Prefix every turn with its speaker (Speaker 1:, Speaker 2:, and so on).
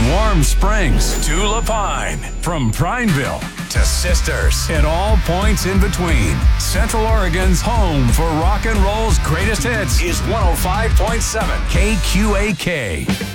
Speaker 1: Warm Springs to Lapine, from Prineville to Sisters, and all points in between. Central Oregon's home for rock and roll's greatest hits is 105.7 KQAK.